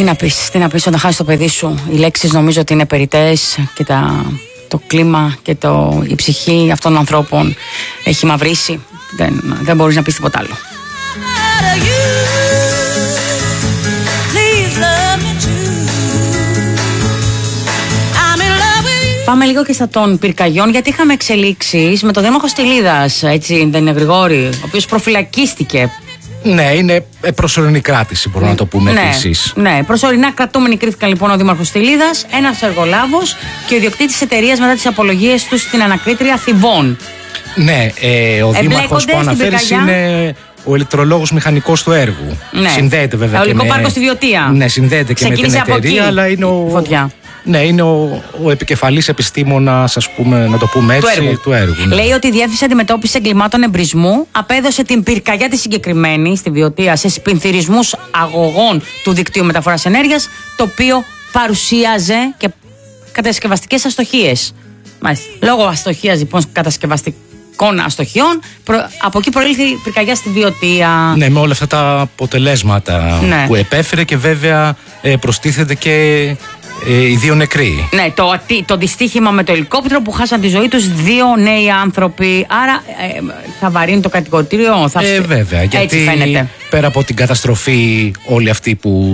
Τι να πεις όταν χάσεις το παιδί σου. Οι λέξεις νομίζω ότι είναι περιττές και το κλίμα και η ψυχή αυτών των ανθρώπων έχει μαυρίσει. Δεν μπορείς να πεις τίποτα άλλο. Πάμε λίγο και στα των πυρκαγιών, γιατί είχαμε εξελίξεις με τον δήμαρχο Στυλίδας, έτσι δεν είναι, Γρηγόρη, ο οποίος προφυλακίστηκε. Ναι, είναι προσωρινή κράτηση, μπορούμε να το πούμε επίσης. Ναι, προσωρινά κρατούμενοι κρίθηκαν λοιπόν ο δήμαρχος Στυλίδας, ένας εργολάβος και ο ιδιοκτήτης εταιρείας μετά τις απολογίες του στην ανακρίτρια Θηβών. Ναι, ο δήμαρχος που αναφέρεις είναι ο ηλεκτρολόγος μηχανικός του έργου. Ναι. Συνδέεται βέβαια και με... πάρκο στη Βιωτία. Ναι, συνδέεται και με την εταιρεία, αλλά είναι είναι ο επικεφαλής επιστήμονας, ας πούμε, να το πούμε έτσι, του έργου. Ναι. Λέει ότι η Διεύθυνση Αντιμετώπισης Εγκλημάτων Εμπρισμού απέδωσε την πυρκαγιά τη συγκεκριμένη στη Βιωτία σε σπινθυρισμούς αγωγών του δικτύου μεταφοράς ενέργειας, το οποίο παρουσίαζε και κατασκευαστικές αστοχίες. Μάλιστα. Λόγω αστοχίας λοιπόν κατασκευαστικών αστοχιών, από εκεί προήλθε η πυρκαγιά στη Βιωτία. Ναι, με όλα αυτά τα αποτελέσματα που επέφερε και βέβαια προστίθεται και οι 2 νεκροί. Ναι, το δυστύχημα με το ελικόπτερο που χάσαν τη ζωή τους 2 νέοι άνθρωποι. Άρα θα βαρύνει το κατηγορητήριο. Βέβαια, γιατί έτσι φαίνεται. Πέρα από την καταστροφή όλη αυτή που